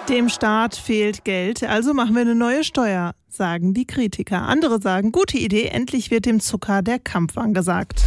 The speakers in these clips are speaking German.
Dem Staat fehlt Geld, also machen wir eine neue Steuer, sagen die Kritiker. Andere sagen, gute Idee, endlich wird dem Zucker der Kampf angesagt.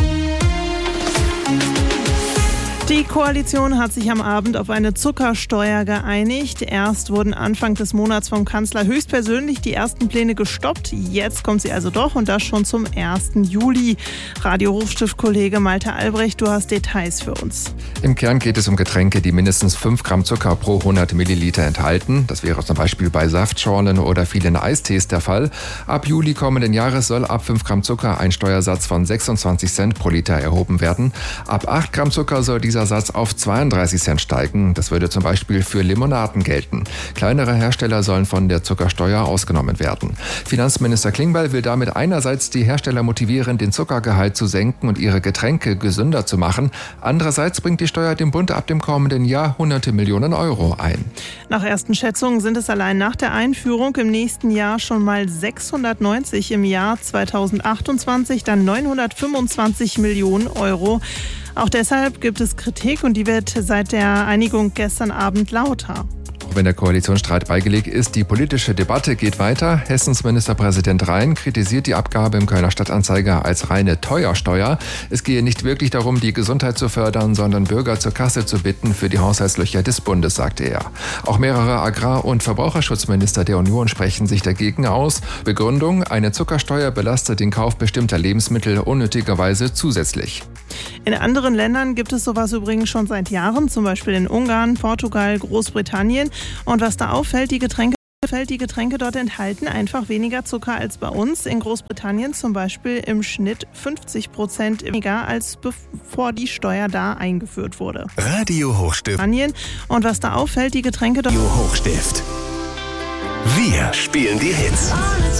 Die Koalition hat sich am Abend auf eine Zuckersteuer geeinigt. Erst wurden Anfang des Monats vom Kanzler höchstpersönlich die ersten Pläne gestoppt. Jetzt kommt sie also doch und das schon zum 1. Juli. Radio Hochstift-Kollege Malte Albrecht, du hast Details für uns. Im Kern geht es um Getränke, die mindestens 5 Gramm Zucker pro 100 Milliliter enthalten. Das wäre zum Beispiel bei Saftschorlen oder vielen Eistees der Fall. Ab Juli kommenden Jahres soll ab 5 Gramm Zucker ein Steuersatz von 26 Cent pro Liter erhoben werden. Ab 8 Gramm Zucker soll dieser Satz auf 32 Cent steigen. Das würde zum Beispiel für Limonaden gelten. Kleinere Hersteller sollen von der Zuckersteuer ausgenommen werden. Finanzminister Klingbeil will damit einerseits die Hersteller motivieren, den Zuckergehalt zu senken und ihre Getränke gesünder zu machen. Andererseits bringt die Steuer dem Bund ab dem kommenden Jahr hunderte Millionen Euro ein. Nach ersten Schätzungen sind es allein nach der Einführung im nächsten Jahr schon mal 690, im Jahr 2028 dann 925 Millionen Euro. Auch deshalb gibt es Kritik und die wird seit der Einigung gestern Abend lauter. Auch wenn der Koalitionsstreit beigelegt ist, die politische Debatte geht weiter. Hessens Ministerpräsident Rhein kritisiert die Abgabe im Kölner Stadtanzeiger als reine Teuersteuer. Es gehe nicht wirklich darum, die Gesundheit zu fördern, sondern Bürger zur Kasse zu bitten für die Haushaltslöcher des Bundes, sagte er. Auch mehrere Agrar- und Verbraucherschutzminister der Union sprechen sich dagegen aus. Begründung: eine Zuckersteuer belastet den Kauf bestimmter Lebensmittel unnötigerweise zusätzlich. In anderen Ländern gibt es sowas übrigens schon seit Jahren, zum Beispiel in Ungarn, Portugal, Großbritannien. Und was da auffällt, die Getränke dort enthalten einfach weniger Zucker als bei uns. In Großbritannien zum Beispiel im Schnitt 50% weniger, als bevor die Steuer da eingeführt wurde. Radio Hochstift. Und was da auffällt, die Getränke dort... Radio Hochstift. Wir spielen die Hits.